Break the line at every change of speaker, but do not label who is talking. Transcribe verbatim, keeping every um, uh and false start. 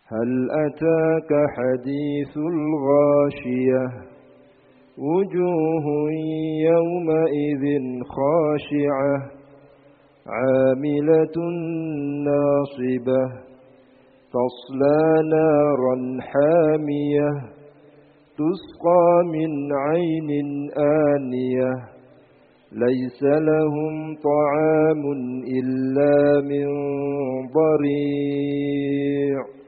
هل أتاك حديث الغاشية وجوه يومئذ خاشعة عاملة ناصبة تصلى نارا حامية تسقى من عين آنية ليس لهم طعام إلا من ضريع